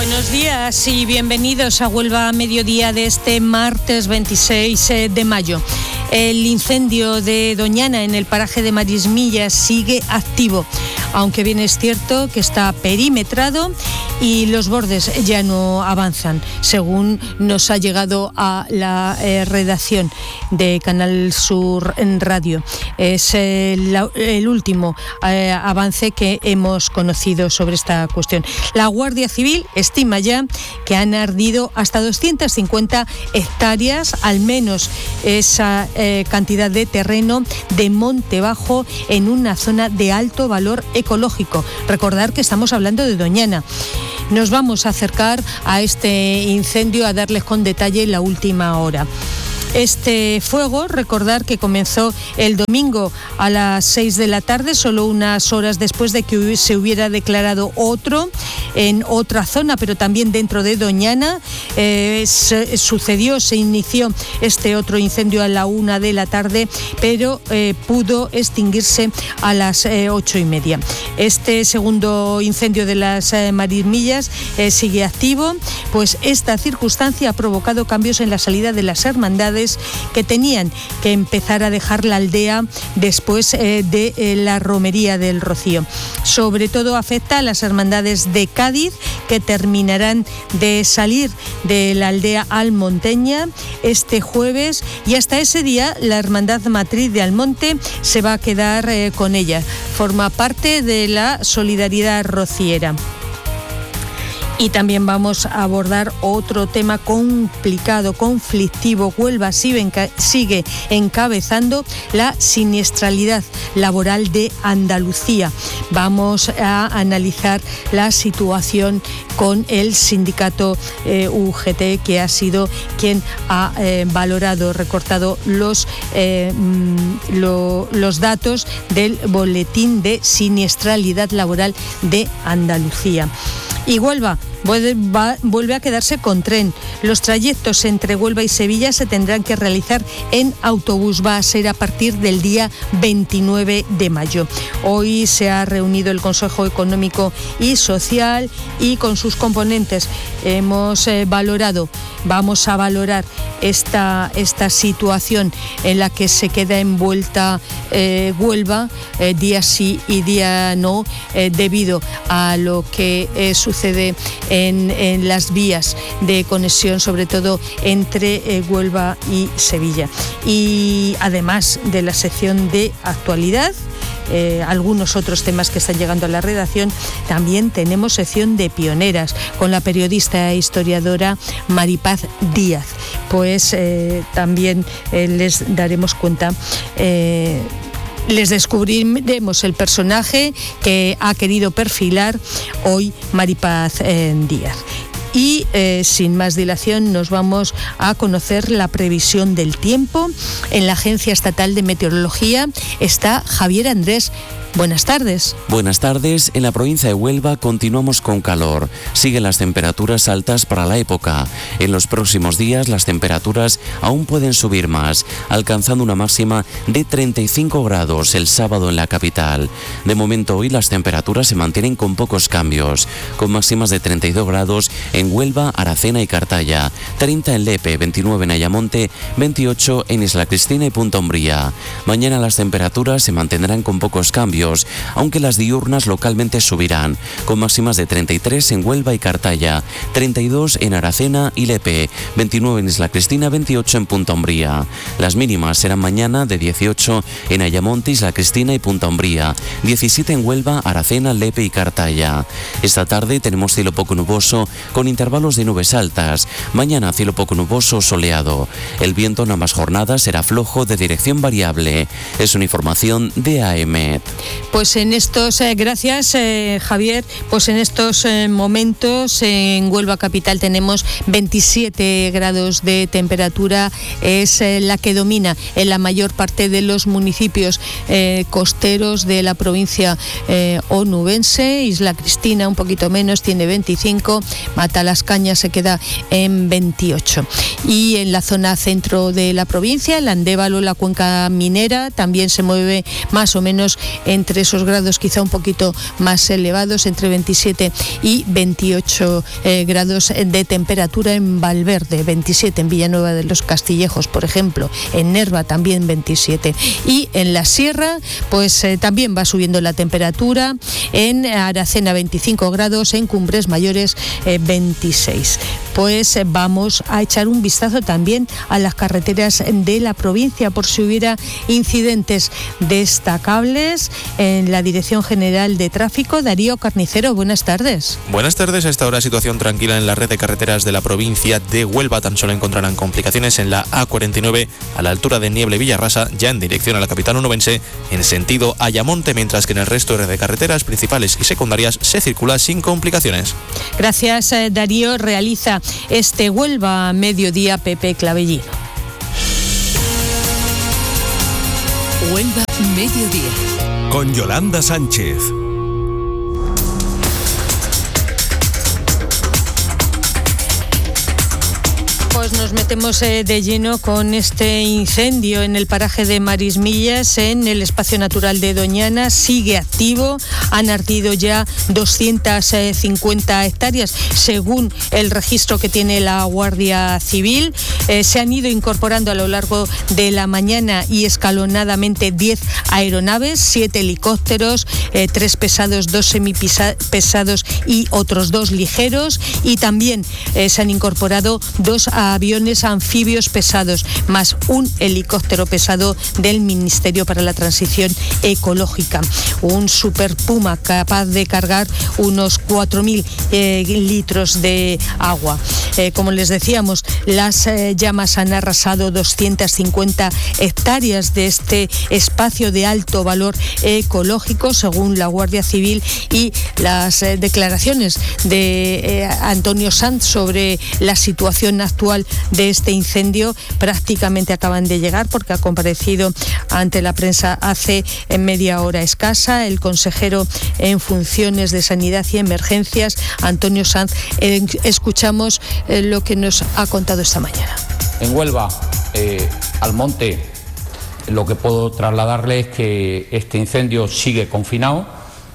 Buenos días y bienvenidos a Huelva a Mediodía de este martes 26 de mayo. El incendio de Doñana en el paraje de Marismillas sigue activo, aunque bien es cierto que está perimetrado y los bordes ya no avanzan, según nos ha llegado a la redacción de Canal Sur en Radio. Es el último avance que hemos conocido sobre esta cuestión. La Guardia Civil estima ya que han ardido hasta 250 hectáreas, al menos esa cantidad de terreno de monte bajo en una zona de alto valor ecológico. Recordar que estamos hablando de Doñana. Nos vamos a acercar a este incendio a darles con detalle la última hora. Este fuego, recordar que comenzó el domingo a las 6 de la tarde, solo unas horas después de que se hubiera declarado otro en otra zona, pero también dentro de Doñana. Se inició este otro incendio a la 1 de la tarde, pero pudo extinguirse a las 8:30. Este segundo incendio de las Marismillas sigue activo, pues esta circunstancia ha provocado cambios en la salida de las hermandades que tenían que empezar a dejar la aldea después de la romería del Rocío. Sobre todo afecta a las hermandades de Cádiz, que terminarán de salir de la aldea almonteña este jueves, y hasta ese día la hermandad matriz de Almonte se va a quedar con ella. Forma parte de la solidaridad rociera. Y también vamos a abordar otro tema complicado, conflictivo. Huelva sigue encabezando la siniestralidad laboral de Andalucía. Vamos a analizar la situación con el sindicato UGT, que ha sido quien ha recortado los datos del boletín de siniestralidad laboral de Andalucía. Y Huelva vuelve a quedarse con tren. Los trayectos entre Huelva y Sevilla se tendrán que realizar en autobús. Va a ser a partir del día 29 de mayo. Hoy se ha reunido el Consejo Económico y Social y con sus componentes vamos a valorar esta situación en la que se queda envuelta Huelva día sí y día no, debido a lo que sucede en las vías de conexión, sobre todo entre Huelva y Sevilla. Y además de la sección de actualidad, algunos otros temas que están llegando a la redacción, también tenemos sección de pioneras con la periodista e historiadora Maripaz Díaz. Pues también les daremos cuenta, les descubriremos el personaje que ha querido perfilar hoy Maripaz Díaz. Y sin más dilación nos vamos a conocer la previsión del tiempo. En la Agencia Estatal de Meteorología está Javier Andrés. Buenas tardes. Buenas tardes. En la provincia de Huelva continuamos con calor. Siguen las temperaturas altas para la época. En los próximos días las temperaturas aún pueden subir más, alcanzando una máxima de 35 grados el sábado en la capital. De momento hoy las temperaturas se mantienen con pocos cambios, con máximas de 32 grados en Huelva, Aracena y Cartaya, 30 en Lepe, 29 en Ayamonte, 28 en Isla Cristina y Punta Umbría. Mañana las temperaturas se mantendrán con pocos cambios, aunque las diurnas localmente subirán, con máximas de 33 en Huelva y Cartaya, 32 en Aracena y Lepe, 29 en Isla Cristina, 28 en Punta Umbría. Las mínimas serán mañana de 18 en Ayamonte, Isla Cristina y Punta Umbría, 17 en Huelva, Aracena, Lepe y Cartaya. Esta tarde tenemos cielo poco nuboso con intervalos de nubes altas. Mañana cielo poco nuboso, soleado. El viento en ambas jornadas será flojo de dirección variable. Es una información de AEMET. Pues en estos, gracias Javier, pues en estos momentos en Huelva capital tenemos 27 grados de temperatura, es la que domina en la mayor parte de los municipios costeros de la provincia onubense. Isla Cristina un poquito menos, tiene 25, Matalascaña se queda en 28. Y en la zona centro de la provincia, el Andévalo, la cuenca minera, también se mueve más o menos en entre esos grados quizá un poquito más elevados, entre 27 y 28 grados de temperatura en Valverde, 27 en Villanueva de los Castillejos, por ejemplo, en Nerva también 27. Y en la sierra, pues también va subiendo la temperatura, en Aracena 25 grados, en Cumbres Mayores 26. Pues vamos a echar un vistazo también a las carreteras de la provincia por si hubiera incidentes destacables. En la Dirección General de Tráfico, Darío Carnicero, buenas tardes. Buenas tardes. A esta hora situación tranquila en la red de carreteras de la provincia de Huelva. Tan solo encontrarán complicaciones en la A49 a la altura de Nieble Villarrasa, ya en dirección a la capital onubense, en sentido Ayamonte, mientras que en el resto de carreteras principales y secundarias se circula sin complicaciones. Gracias, Darío. Realiza este Huelva Mediodía Pepe Clavellino. Huelva Mediodía. Con Yolanda Sánchez. Pues nos metemos de lleno con este incendio en el paraje de Marismillas, en el espacio natural de Doñana. Sigue activo, han ardido ya 250 hectáreas, según el registro que tiene la Guardia Civil. Se han ido incorporando a lo largo de la mañana y escalonadamente 10 aeronaves, 7 helicópteros, 3 pesados, 2 semipesados y otros 2 ligeros. Y también se han incorporado 2 aviones anfibios pesados, más un helicóptero pesado del Ministerio para la Transición Ecológica. Un Super Puma capaz de cargar unos 4.000 litros de agua. Como les decíamos, las llamas han arrasado 250 hectáreas de este espacio de alto valor ecológico, según la Guardia Civil, y las declaraciones de Antonio Sanz sobre la situación actual de este incendio prácticamente acaban de llegar, porque ha comparecido ante la prensa hace media hora escasa el consejero en funciones de Sanidad y Emergencias, Antonio Sanz. Escuchamos lo que nos ha contado esta mañana. En Huelva, al monte, lo que puedo trasladarle es que este incendio sigue confinado,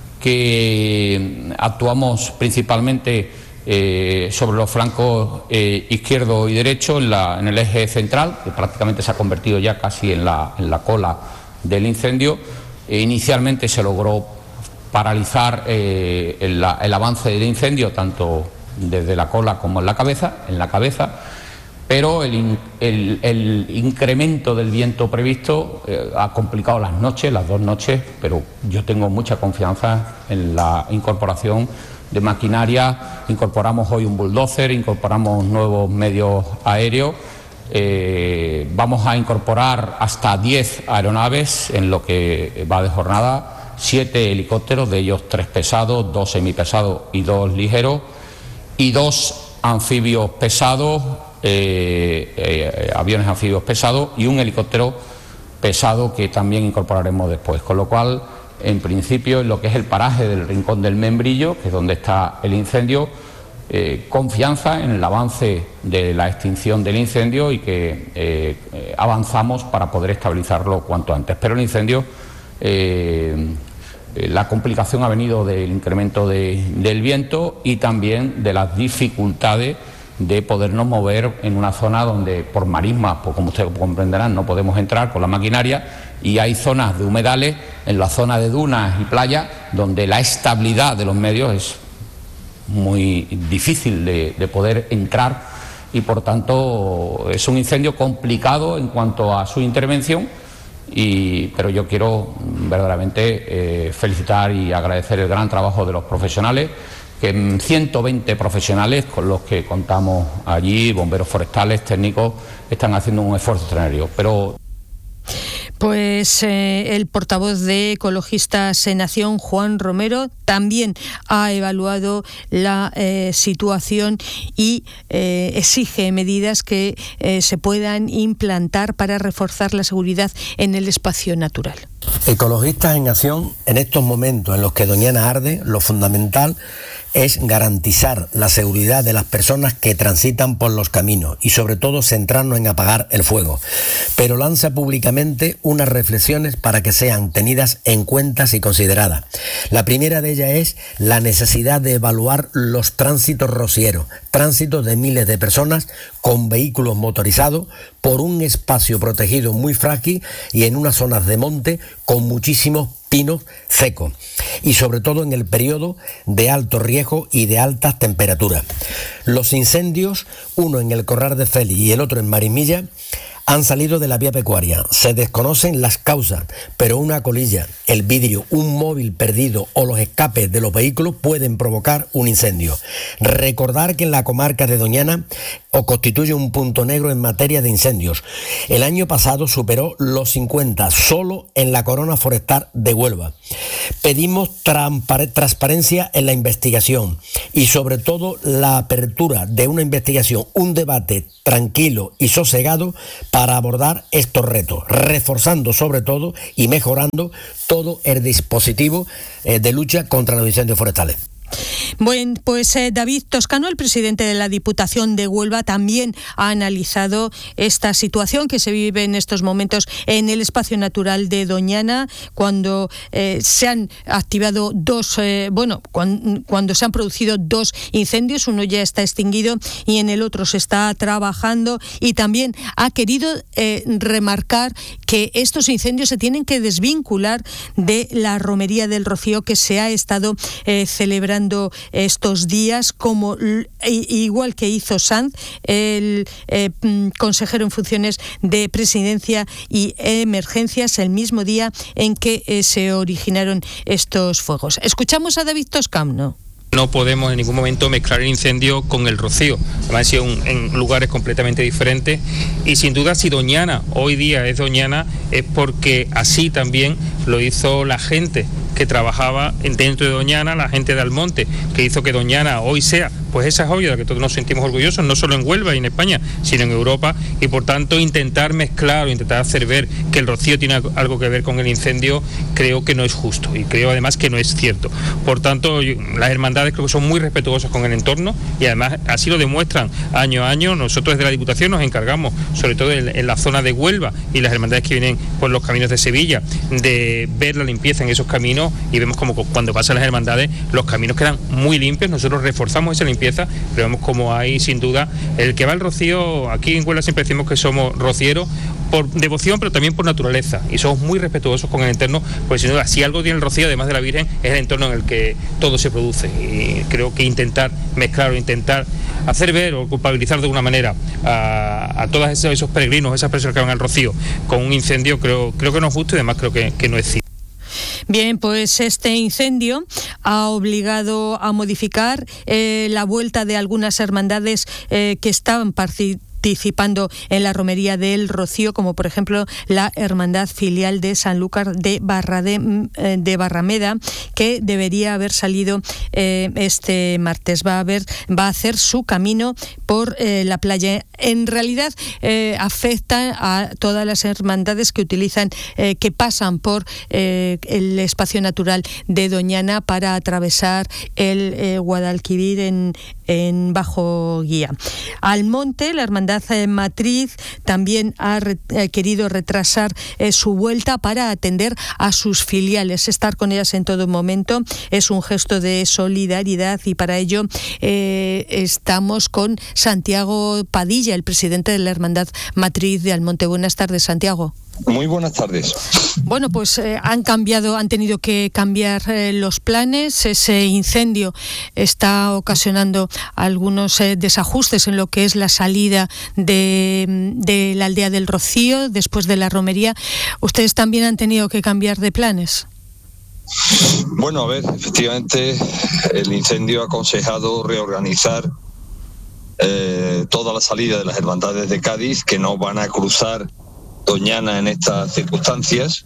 que actuamos principalmente sobre los flancos izquierdo y derecho en el eje central, que prácticamente se ha convertido ya casi en la cola del incendio. Inicialmente se logró paralizar el avance del incendio tanto desde la cola como en la cabeza, pero el incremento del viento previsto ha complicado las 2 noches, pero yo tengo mucha confianza en la incorporación de maquinaria. Incorporamos hoy un bulldozer, incorporamos nuevos medios aéreos, vamos a incorporar hasta 10 aeronaves en lo que va de jornada, 7 helicópteros, de ellos 3 pesados, 2 semipesados y 2 ligeros, y 2 anfibios pesados, aviones anfibios pesados, y un helicóptero pesado que también incorporaremos después, con lo cual, en principio, en lo que es el paraje del Rincón del Membrillo, que es donde está el incendio, confianza en el avance de la extinción del incendio y que avanzamos para poder estabilizarlo cuanto antes. Pero el incendio, la complicación ha venido del incremento del viento y también de las dificultades de podernos mover en una zona donde por marismas, pues como ustedes comprenderán, no podemos entrar con la maquinaria, y hay zonas de humedales, en la zona de dunas y playas, donde la estabilidad de los medios es muy difícil de poder entrar, y por tanto es un incendio complicado en cuanto a su intervención, pero yo quiero verdaderamente felicitar y agradecer el gran trabajo de los profesionales, que 120 profesionales con los que contamos allí, bomberos forestales, técnicos, están haciendo un esfuerzo extraordinario. Pues el portavoz de Ecologistas en Acción, Juan Romero, también ha evaluado la situación y exige medidas que se puedan implantar para reforzar la seguridad en el espacio natural. Ecologistas en Acción, en estos momentos en los que Doñana arde, lo fundamental es garantizar la seguridad de las personas que transitan por los caminos y sobre todo centrarnos en apagar el fuego. Pero lanza públicamente unas reflexiones para que sean tenidas en cuenta y consideradas. La primera de ellas es la necesidad de evaluar los tránsitos rocieros, tránsitos de miles de personas con vehículos motorizados por un espacio protegido muy frágil y en unas zonas de monte con muchísimos pinos secos y sobre todo en el periodo de alto riesgo y de altas temperaturas. Los incendios, uno en el Corral de Félix y el otro en Marismilla, han salido de la vía pecuaria. Se desconocen las causas, pero una colilla, el vidrio, un móvil perdido o los escapes de los vehículos pueden provocar un incendio. Recordar que en la comarca de Doñana constituye un punto negro en materia de incendios. El año pasado superó los 50 solo en la corona forestal de Huelva. Pedimos transparencia en la investigación y sobre todo la apertura de una investigación, un debate tranquilo y sosegado para abordar estos retos, reforzando sobre todo y mejorando todo el dispositivo de lucha contra los incendios forestales. Bueno, pues David Toscano, el presidente de la Diputación de Huelva, también ha analizado esta situación que se vive en estos momentos en el espacio natural de Doñana, cuando se han activado cuando se han producido dos incendios, uno ya está extinguido y en el otro se está trabajando, y también ha querido remarcar que estos incendios se tienen que desvincular de la romería del Rocío que se ha estado celebrando estos días, como igual que hizo Sanz, el consejero en funciones de Presidencia y Emergencias, el mismo día en que se originaron estos fuegos. Escuchamos a David Toscano. No podemos en ningún momento mezclar el incendio con el Rocío, además han sido en lugares completamente diferentes, y sin duda si Doñana hoy día es Doñana es porque así también lo hizo la gente que trabajaba dentro de Doñana, la gente de Almonte, que hizo que Doñana hoy sea pues esa joya de la que todos nos sentimos orgullosos, no solo en Huelva y en España, sino en Europa, y por tanto intentar mezclar o intentar hacer ver que el Rocío tiene algo que ver con el incendio, creo que no es justo y creo además que no es cierto. Por tanto, las hermandades creo que son muy respetuosas con el entorno y además así lo demuestran año a año. Nosotros desde la Diputación nos encargamos, sobre todo en la zona de Huelva y las hermandades que vienen por los caminos de Sevilla, de ver la limpieza en esos caminos, y vemos como cuando pasan las hermandades los caminos quedan muy limpios. Nosotros reforzamos esa limpieza, pero vemos como hay sin duda el que va al Rocío. Aquí en Huelva siempre decimos que somos rocieros por devoción, pero también por naturaleza, y somos muy respetuosos con el entorno, porque sin duda si algo tiene el Rocío además de la Virgen es el entorno en el que todo se produce, y creo que intentar mezclar o intentar hacer ver o culpabilizar de alguna manera a todos esos peregrinos, esas personas que van al Rocío con un incendio, creo que no es justo y además creo que no es cierto. Bien, pues este incendio ha obligado a modificar la vuelta de algunas hermandades que estaban participando en la romería del Rocío, como por ejemplo la Hermandad Filial de Sanlúcar de Barrameda, que debería haber salido este martes. Va a hacer su camino por la playa. En realidad afecta a todas las hermandades que utilizan, que pasan por el espacio natural de Doñana para atravesar el Guadalquivir en Bajo Guía. Almonte, la hermandad matriz, también ha querido retrasar su vuelta para atender a sus filiales. Estar con ellas en todo momento es un gesto de solidaridad, y para ello estamos con Santiago Padilla, el presidente de la hermandad matriz de Almonte. Buenas tardes, Santiago. Muy buenas tardes. Bueno, pues han tenido que cambiar los planes. Ese incendio está ocasionando algunos desajustes en lo que es la salida de la aldea del Rocío después de la romería. ¿Ustedes también han tenido que cambiar de planes? Bueno, a ver, efectivamente el incendio ha aconsejado reorganizar toda la salida de las hermandades de Cádiz, que no van a cruzar Doñana en estas circunstancias,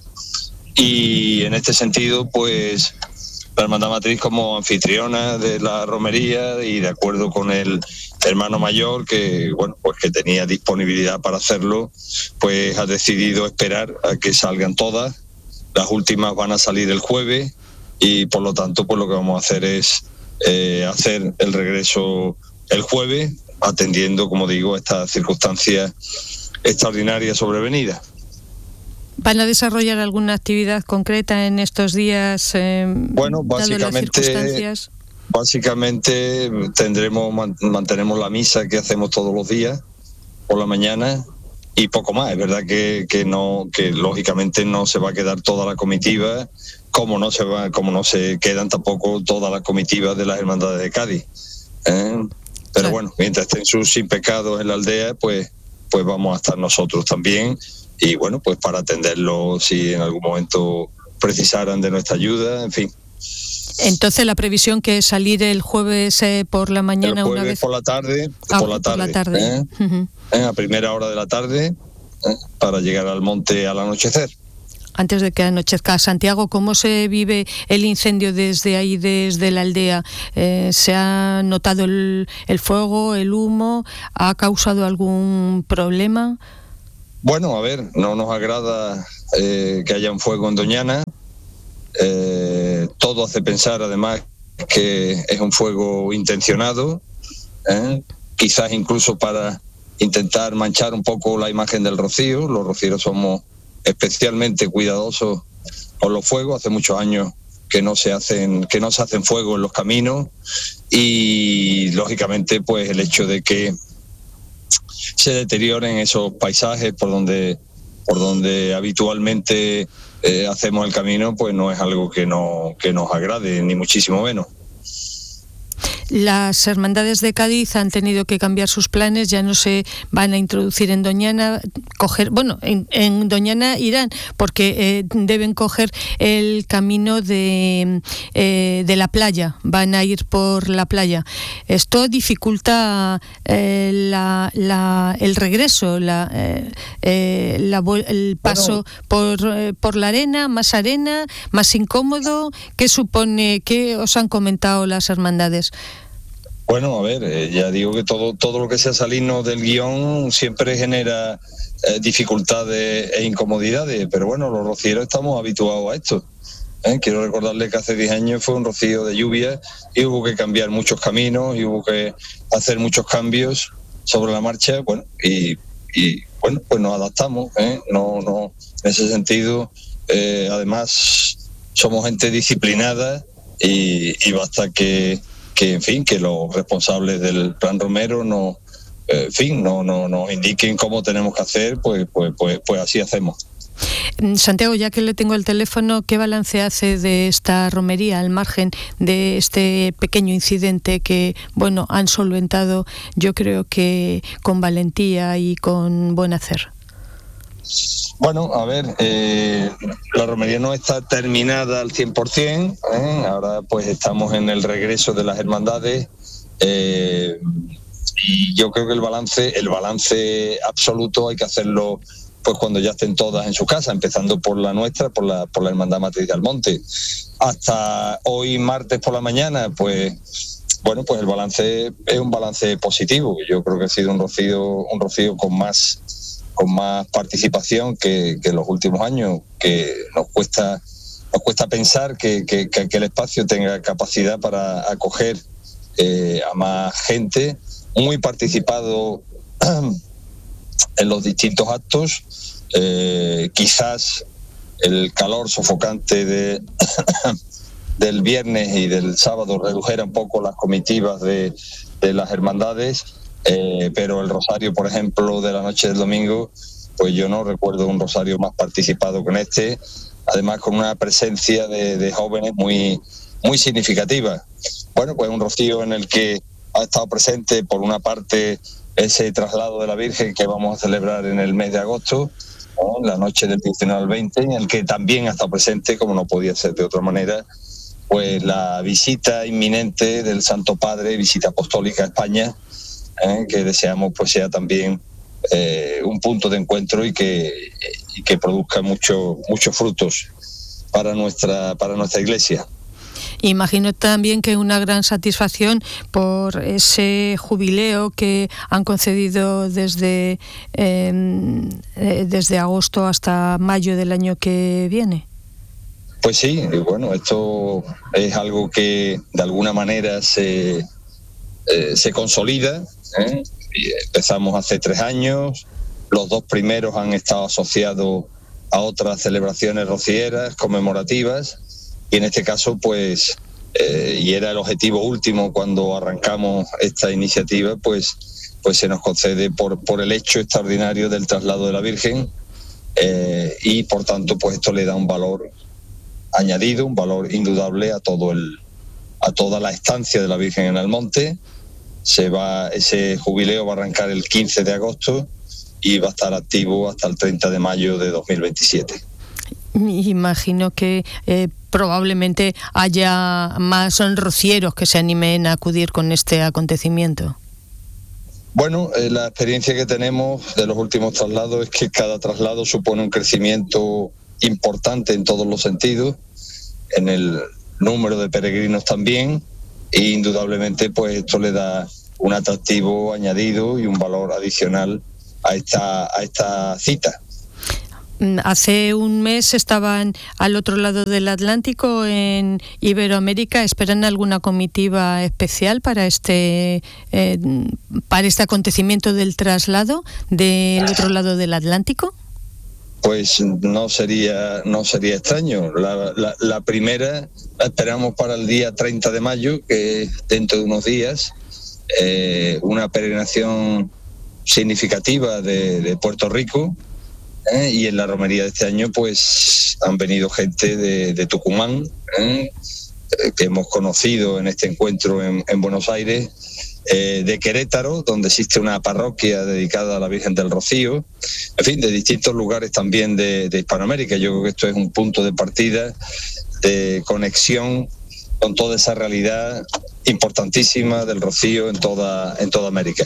y en este sentido pues la Hermandad Matriz, como anfitriona de la romería y de acuerdo con el hermano mayor que tenía disponibilidad para hacerlo, pues ha decidido esperar a que salgan todas Las últimas van a salir el jueves y por lo tanto pues lo que vamos a hacer es hacer el regreso el jueves, atendiendo, como digo, estas circunstancias extraordinarias sobrevenidas. ¿Van a desarrollar alguna actividad concreta en estos días? Bueno, básicamente mantenemos la misa que hacemos todos los días por la mañana y poco más. Es verdad que lógicamente no se va a quedar toda la comitiva, como no se quedan tampoco todas las comitivas de las hermandades de Cádiz. Pero bueno, mientras estén sus sin pecados en la aldea, pues vamos a estar nosotros también. Y bueno, pues para atenderlo si en algún momento precisaran de nuestra ayuda, en fin. Entonces la previsión que es salir el jueves por la mañana, el jueves una vez por la tarde, a primera hora de la tarde, para llegar al monte al anochecer. Antes de que anochezca. Santiago, ¿cómo se vive el incendio desde ahí, desde la aldea? ¿Se ha notado el fuego, el humo? ¿Ha causado algún problema? Bueno, a ver, no nos agrada que haya un fuego en Doñana. Todo hace pensar, además, que es un fuego intencionado, quizás incluso para intentar manchar un poco la imagen del rocío. Los rocieros somos especialmente cuidadosos con los fuegos. Hace muchos años que no se hacen fuego en los caminos y lógicamente pues el hecho de que se deterioren esos paisajes por donde habitualmente hacemos el camino, pues no es algo que nos agrade, ni muchísimo menos. Las hermandades de Cádiz han tenido que cambiar sus planes, ya no se van a introducir en Doñana, en Doñana irán, porque deben coger el camino de la playa, van a ir por la playa. Esto dificulta el regreso, el paso por la arena, más incómodo. ¿Qué supone? ¿Qué os han comentado las hermandades? Bueno, a ver, ya digo que todo lo que sea salirnos del guión siempre genera dificultades e incomodidades, pero bueno, los rocieros estamos habituados a esto. Quiero recordarle que hace 10 años fue un rocío de lluvia y hubo que cambiar muchos caminos y hubo que hacer muchos cambios sobre la marcha, bueno, y bueno, pues nos adaptamos, no, en ese sentido, además somos gente disciplinada y basta que en fin, que los responsables del Plan Romero nos indiquen cómo tenemos que hacer, pues así hacemos. Santiago, ya que le tengo el teléfono, ¿qué balance hace de esta romería al margen de este pequeño incidente que, bueno, han solventado, yo creo que con valentía y con buen hacer? Bueno, a ver, la romería no está terminada al 100%, ahora pues estamos en el regreso de las hermandades y yo creo que el balance absoluto hay que hacerlo pues cuando ya estén todas en su casa, empezando por la nuestra, por la Hermandad Matriz de Almonte. Hasta hoy martes por la mañana, pues bueno, pues el balance es un balance positivo. Yo creo que ha sido un rocío con más participación que los últimos años, que nos cuesta pensar que el espacio tenga capacidad para acoger a más gente, muy participado en los distintos actos. Quizás el calor sofocante del viernes y del sábado redujera un poco las comitivas de las hermandades, pero el rosario, por ejemplo, de la noche del domingo, pues yo no recuerdo un rosario más participado que este, además con una presencia de jóvenes muy, muy significativa. Bueno, pues un rocío en el que ha estado presente, por una parte, ese traslado de la Virgen que vamos a celebrar en el mes de agosto, la noche del 19 al 20, en el que también ha estado presente, como no podía ser de otra manera, pues la visita inminente del Santo Padre, visita apostólica a España, que deseamos pues sea también un punto de encuentro y que produzca muchos frutos para nuestra iglesia. Imagino también que una gran satisfacción por ese jubileo que han concedido desde agosto hasta mayo del año que viene. Pues sí, bueno, esto es algo que de alguna manera se consolida, ¿eh? Y empezamos hace 3 años, los 2 primeros han estado asociados a otras celebraciones rocieras, conmemorativas, y en este caso, pues, y era el objetivo último cuando arrancamos esta iniciativa, pues se nos concede por el hecho extraordinario del traslado de la Virgen, y por tanto, pues esto le da un valor añadido, un valor indudable a toda la estancia de la Virgen en el monte. Ese jubileo va a arrancar el 15 de agosto y va a estar activo hasta el 30 de mayo de 2027. Imagino que probablemente haya más rocieros que se animen a acudir con este acontecimiento. Bueno, la experiencia que tenemos de los últimos traslados es que cada traslado supone un crecimiento importante en todos los sentidos, en el número de peregrinos también, e indudablemente pues esto le da un atractivo añadido y un valor adicional a esta cita. Hace un mes estaban al otro lado del Atlántico, en Iberoamérica. ¿Esperan alguna comitiva especial para este acontecimiento del traslado del otro lado del Atlántico? Pues no sería extraño. La primera la esperamos para el día 30 de mayo, que es dentro de unos días, una peregrinación significativa de Puerto Rico, y en la romería de este año pues han venido gente de Tucumán, que hemos conocido en este encuentro en Buenos Aires, de Querétaro, donde existe una parroquia dedicada a la Virgen del Rocío, en fin, de distintos lugares también de Hispanoamérica. Yo creo que esto es un punto de partida, de conexión con toda esa realidad importantísima del Rocío en toda América.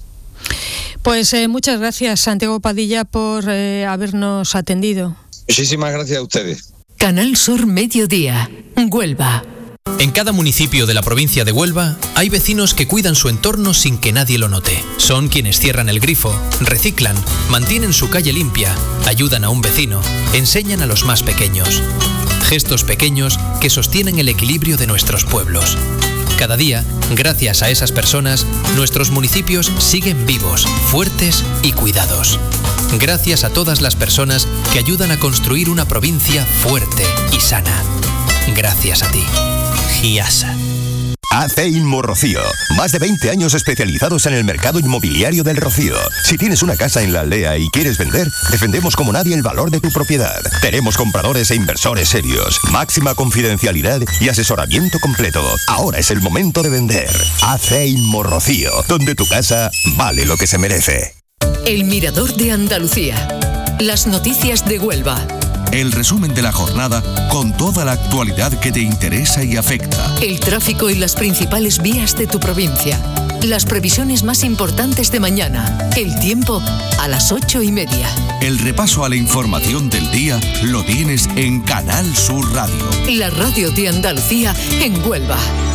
Pues muchas gracias, Santiago Padilla, por habernos atendido. Muchísimas gracias a ustedes. Canal Sur Mediodía, Huelva. En cada municipio de la provincia de Huelva hay vecinos que cuidan su entorno sin que nadie lo note. Son quienes cierran el grifo, reciclan, mantienen su calle limpia, ayudan a un vecino, enseñan a los más pequeños. Gestos pequeños que sostienen el equilibrio de nuestros pueblos. Cada día, gracias a esas personas, nuestros municipios siguen vivos, fuertes y cuidados. Gracias a todas las personas que ayudan a construir una provincia fuerte y sana. Gracias a ti. GIASA. AC Inmo Rocío. Más de 20 años especializados en el mercado inmobiliario del Rocío. Si tienes una casa en la aldea y quieres vender, defendemos como nadie el valor de tu propiedad. Tenemos compradores e inversores serios, máxima confidencialidad y asesoramiento completo. Ahora es el momento de vender. AC Inmo Rocío, donde tu casa vale lo que se merece. El Mirador de Andalucía. Las noticias de Huelva. El resumen de la jornada con toda la actualidad que te interesa y afecta. El tráfico y las principales vías de tu provincia. Las previsiones más importantes de mañana. El tiempo a las 8:30. El repaso a la información del día lo tienes en Canal Sur Radio. La radio de Andalucía en Huelva.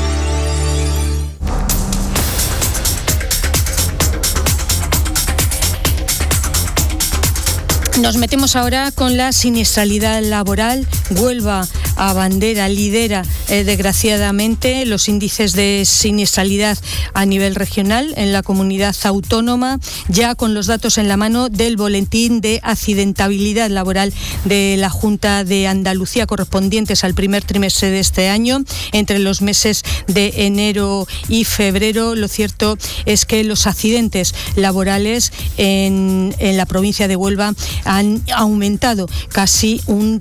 Nos metemos ahora con la siniestralidad laboral. Huelva lidera desgraciadamente los índices de siniestralidad a nivel regional en la comunidad autónoma, ya con los datos en la mano del boletín de accidentabilidad laboral de la Junta de Andalucía correspondientes al primer trimestre de este año. Entre los meses de enero y febrero, lo cierto es que los accidentes laborales en la provincia de Huelva han aumentado casi un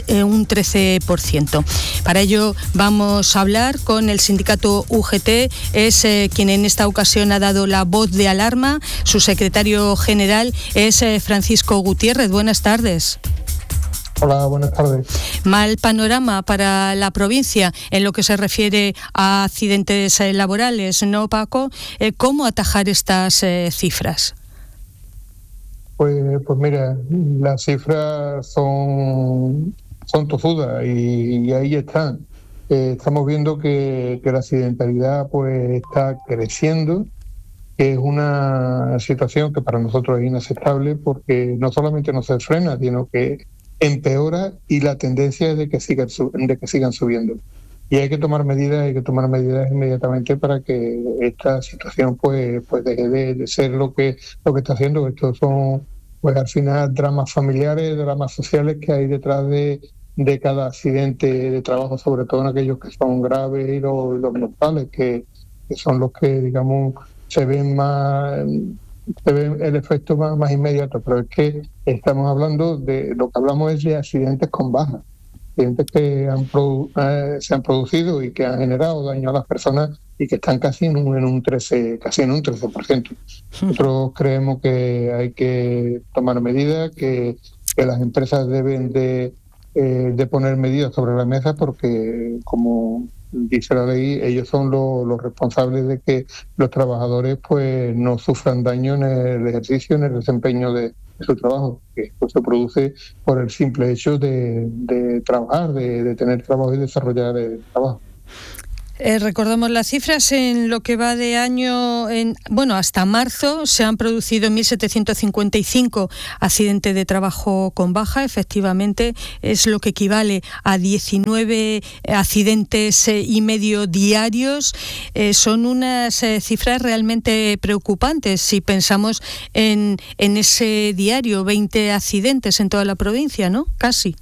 13%. Para ello vamos a hablar con el sindicato UGT, es quien en esta ocasión ha dado la voz de alarma. Su secretario general es Francisco Gutiérrez. Buenas tardes. Hola, buenas tardes. Mal panorama para la provincia en lo que se refiere a accidentes laborales, ¿no, Paco? ¿Cómo atajar estas cifras? Pues mira, las cifras son tozudas y ahí están. Estamos viendo que la accidentalidad pues está creciendo, que es una situación que para nosotros es inaceptable porque no solamente no se frena, sino que empeora y la tendencia es de que sigan subiendo. Y hay que tomar medidas inmediatamente para que esta situación pues deje de ser lo que está haciendo. Estos son pues al final dramas familiares, dramas sociales que hay detrás de cada accidente de trabajo, sobre todo en aquellos que son graves y los mortales, que son los que, digamos, se ven el efecto más inmediato. Pero es que estamos hablando lo que hablamos es de accidentes con baja, accidentes que se han producido y que han generado daño a las personas y que están casi en un 13%. Nosotros creemos que hay que tomar medidas, que las empresas deben de poner medidas sobre la mesa, porque, como dice la ley, ellos son los responsables de que los trabajadores pues no sufran daño en el ejercicio, en el desempeño de su trabajo, que esto se produce por el simple hecho de trabajar, de tener trabajo y desarrollar el trabajo. Recordamos las cifras. En lo que va de año, hasta marzo se han producido 1.755 accidentes de trabajo con baja. Efectivamente, es lo que equivale a 19 accidentes y medio diarios. Son unas cifras realmente preocupantes si pensamos en ese diario, 20 accidentes en toda la provincia, ¿no? Casi.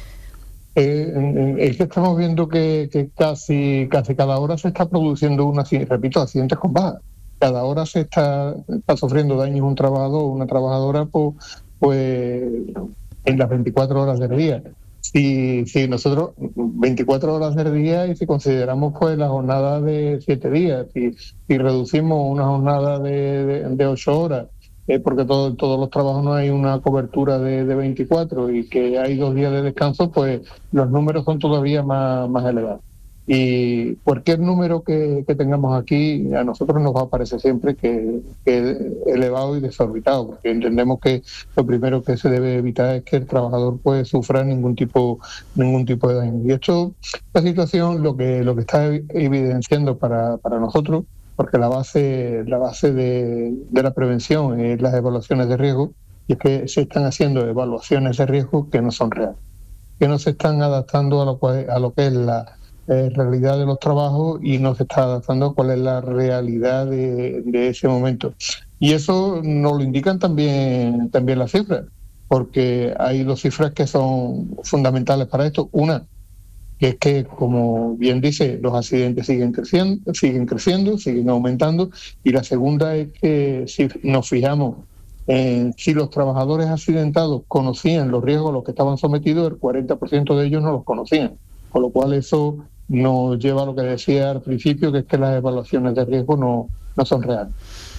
Es que estamos viendo que casi cada hora se está produciendo accidentes con baja. Cada hora se está sufriendo daños un trabajador o una trabajadora pues en las 24 horas del día. Si nosotros 24 horas del día, y si consideramos pues la jornada de 7 días, si reducimos una jornada de 8 horas, porque todos los trabajos no hay una cobertura de 24 y que hay 2 días de descanso, pues los números son todavía más elevados. Y cualquier número que tengamos aquí a nosotros nos va a parecer siempre que es elevado y desorbitado, porque entendemos que lo primero que se debe evitar es que el trabajador pues sufra ningún tipo de daño. Y esta situación lo que está evidenciando para nosotros, porque la base de la prevención es las evaluaciones de riesgo, y es que se están haciendo evaluaciones de riesgo que no son reales, que no se están adaptando a lo que es la realidad de los trabajos, y no se está adaptando a cuál es la realidad de ese momento. Y eso nos lo indican también las cifras, porque hay 2 cifras que son fundamentales para esto. Una, que es que, como bien dice, los accidentes siguen creciendo, siguen aumentando, y la segunda es que si nos fijamos en si los trabajadores accidentados conocían los riesgos a los que estaban sometidos, el 40% de ellos no los conocían, con lo cual eso nos lleva a lo que decía al principio, que es que las evaluaciones de riesgo no son reales.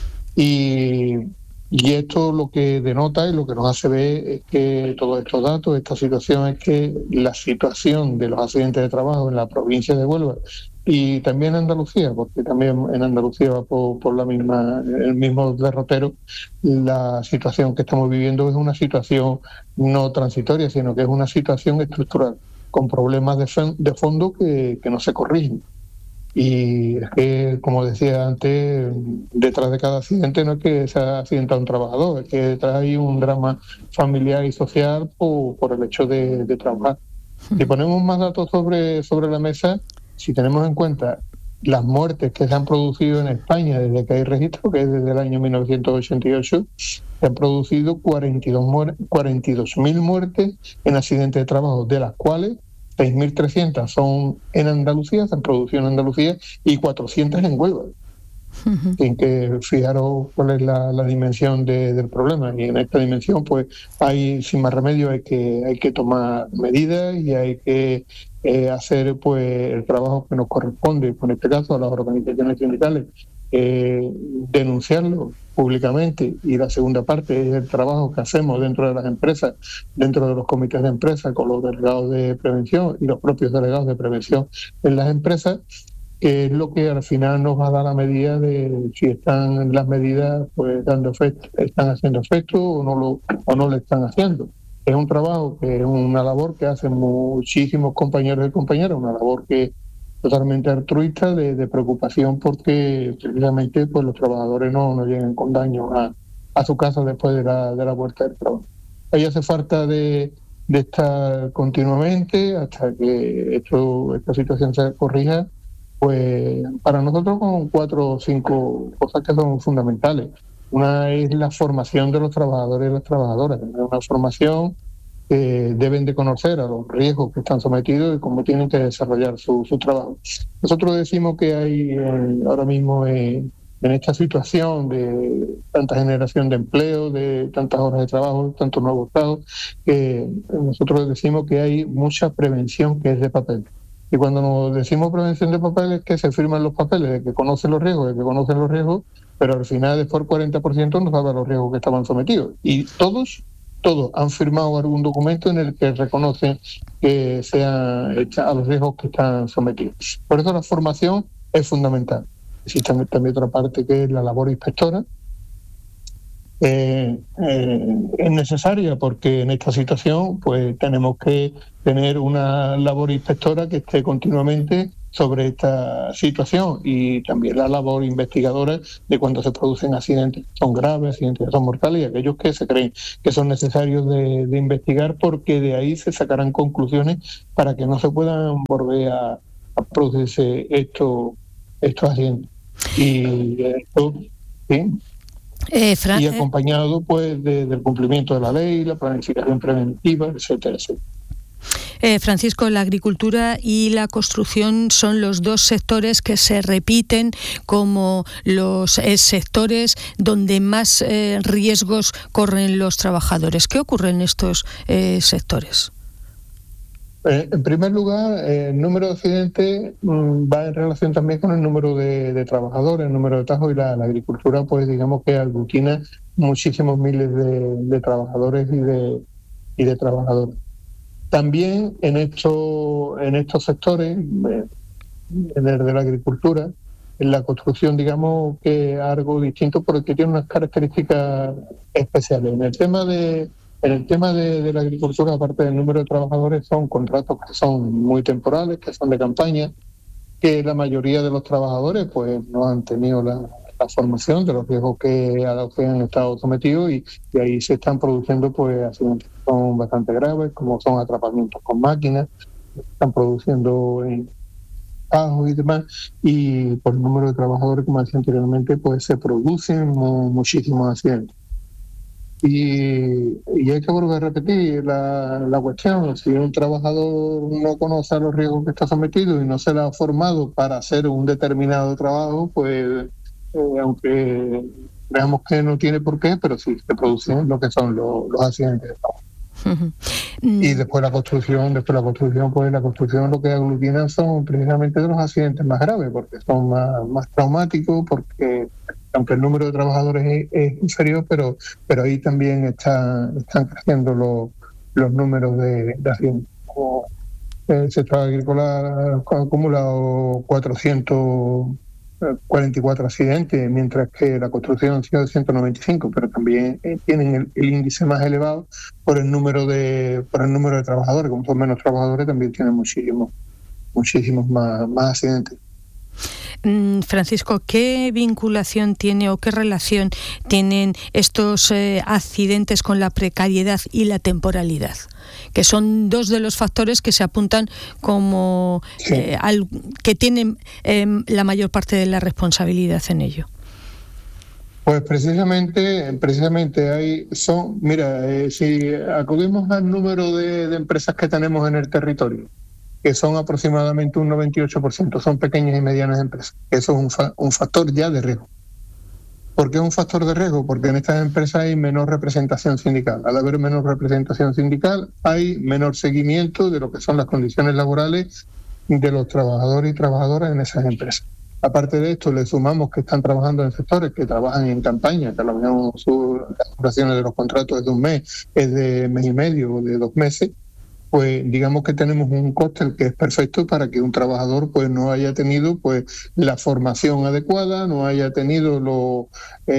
Y esto lo que denota y lo que nos hace ver es que todos estos datos, esta situación, es que la situación de los accidentes de trabajo en la provincia de Huelva y también en Andalucía, porque también en Andalucía va por el mismo derrotero, la situación que estamos viviendo es una situación no transitoria, sino que es una situación estructural, con problemas de fondo que no se corrigen. Y es que, como decía antes, detrás de cada accidente no es que se ha accidentado un trabajador, es que detrás hay un drama familiar y social por el hecho de trabajar. Si ponemos más datos sobre la mesa, si tenemos en cuenta las muertes que se han producido en España desde que hay registro, que es desde el año 1988, se han producido 42.000 muertes en accidentes de trabajo, de las cuales 6.300 son en Andalucía, se han producido en Andalucía, y 400 en Huelva. Sin que fijaros cuál es la dimensión del problema. Y en esta dimensión, pues, sin más remedio, hay que tomar medidas y hay que hacer pues el trabajo que nos corresponde, en este caso a las organizaciones sindicales, denunciarlo públicamente, y la segunda parte es el trabajo que hacemos dentro de las empresas, dentro de los comités de empresa, con los delegados de prevención y los propios delegados de prevención en las empresas, que es lo que al final nos va a dar la medida de si están las medidas pues dando efecto, están haciendo efecto o no lo están haciendo. Es un trabajo que es una labor que hacen muchísimos compañeros y compañeras, una labor que totalmente altruista, de preocupación porque precisamente pues los trabajadores no lleguen con daño a su casa después de la vuelta del trabajo. Ahí hace falta de estar continuamente hasta que esta situación se corrija, pues para nosotros con 4 o 5 cosas que son fundamentales. Una es la formación de los trabajadores y las trabajadoras, una formación que deben de conocer a los riesgos que están sometidos y cómo tienen que desarrollar su trabajo. Nosotros decimos que hay ahora mismo en esta situación de tanta generación de empleo, de tantas horas de trabajo, tantos nuevos estados, que nosotros decimos que hay mucha prevención que es de papel. Y cuando nos decimos prevención de papel es que se firman los papeles de que conocen los riesgos, pero al final después el 40% no sabe los riesgos que estaban sometidos. Y todos han firmado algún documento en el que reconocen que sean a los riesgos que están sometidos. Por eso la formación es fundamental. Existe también otra parte que es la labor inspectora. Es necesaria porque en esta situación pues tenemos que tener una labor inspectora que esté continuamente sobre esta situación, y también la labor investigadora de cuando se producen accidentes que son graves, accidentes que son mortales, y aquellos que se creen que son necesarios de investigar, porque de ahí se sacarán conclusiones para que no se puedan volver a producirse estos accidentes. Y esto, ¿sí? Y acompañado pues del cumplimiento de la ley, la planificación preventiva, etcétera, etcétera. Francisco, la agricultura y la construcción son los dos sectores que se repiten como los sectores donde más riesgos corren los trabajadores. ¿Qué ocurre en estos sectores? En primer lugar, el número de accidentes va en relación también con el número de trabajadores, el número de trabajos, y la agricultura, pues digamos que aglutina muchísimos miles de trabajadores y de trabajadoras. También en estos sectores, en el de la agricultura, en la construcción, digamos que es algo distinto porque tiene unas características especiales. En el tema de la agricultura, aparte del número de trabajadores, son contratos que son muy temporales, que son de campaña, que la mayoría de los trabajadores pues no han tenido la formación de los riesgos que a los que han estado sometidos, y ahí se están produciendo pues accidentes que son bastante graves, como son atrapamientos con máquinas, están produciendo en ajos y demás, y por el número de trabajadores, como decía anteriormente, pues se producen muchísimos accidentes. Y hay que volver a repetir la cuestión. Si un trabajador no conoce los riesgos que está sometido y no se le ha formado para hacer un determinado trabajo, pues aunque veamos que no tiene por qué, pero sí se producen lo que son los accidentes de trabajo. Y después la construcción, pues la construcción lo que aglutina son precisamente de los accidentes más graves, porque son más traumáticos, porque aunque el número de trabajadores es inferior, pero ahí también están creciendo los números de accidentes. Como el sector agrícola ha acumulado 444 accidentes, mientras que la construcción han sido 195, pero también tienen el índice más elevado por el número de trabajadores. Como son menos trabajadores, también tienen muchísimos más accidentes. Francisco, ¿qué vinculación tiene o qué relación tienen estos accidentes con la precariedad y la temporalidad? Que son dos de los factores que se apuntan como que tienen la mayor parte de la responsabilidad en ello. Pues precisamente ahí son, si acudimos al número de empresas que tenemos en el territorio, que son aproximadamente un 98%, son pequeñas y medianas empresas. Eso es un factor ya de riesgo. ¿Por qué es un factor de riesgo? Porque en estas empresas hay menor representación sindical. Al haber menor representación sindical, hay menor seguimiento de lo que son las condiciones laborales de los trabajadores y trabajadoras en esas empresas. Aparte de esto, le sumamos que están trabajando en sectores que trabajan en campaña, que a lo mejor las duraciones de los contratos es de un mes, es de mes y medio o de 2 meses, pues digamos que tenemos un cóctel que es perfecto para que un trabajador pues no haya tenido pues la formación adecuada, no haya tenido los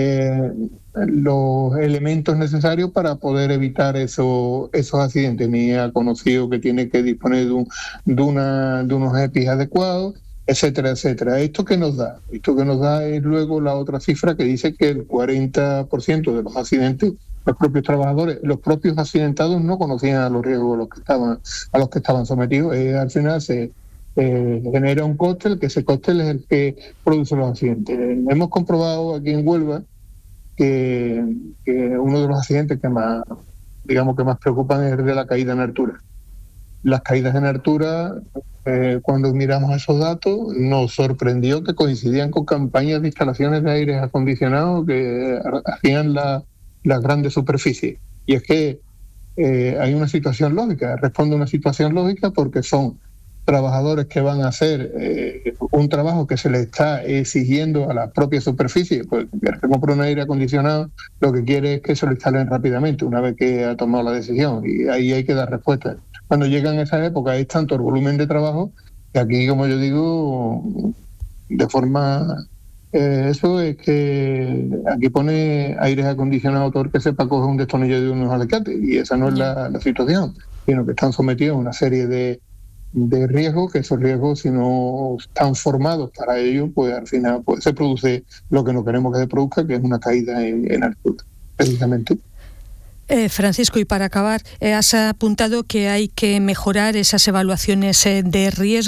elementos necesarios para poder evitar esos accidentes, ni ha conocido que tiene que disponer de unos EPIs adecuados, etcétera, etcétera. ¿Esto qué nos da? Esto que nos da es luego la otra cifra que dice que el 40% de los accidentes los propios trabajadores, los propios accidentados no conocían a los riesgos a los que estaban sometidos. Al final se genera un cóctel, que ese cóctel es el que produce los accidentes. Hemos comprobado aquí en Huelva que uno de los accidentes que más preocupan es el de la caída en altura. Las caídas en altura, cuando miramos esos datos, nos sorprendió que coincidían con campañas de instalaciones de aires acondicionados que hacían las grandes superficies. Y es que hay una situación lógica, responde a una situación lógica porque son trabajadores que van a hacer un trabajo que se les está exigiendo a la propia superficie. Pues el que compra un aire acondicionado lo que quiere es que se lo instalen rápidamente una vez que ha tomado la decisión, y ahí hay que dar respuesta. Cuando llegan esas épocas es tanto el volumen de trabajo que aquí, como yo digo, de forma... eso es que aquí pone aires acondicionados todo el que sepa coger un destornillo de unos alicates, y esa no es la situación, sino que están sometidos a una serie de riesgos, que esos riesgos, si no están formados para ello, pues al final pues se produce lo que no queremos que se produzca, que es una caída en altura, precisamente. Francisco, y para acabar, has apuntado que hay que mejorar esas evaluaciones de riesgo.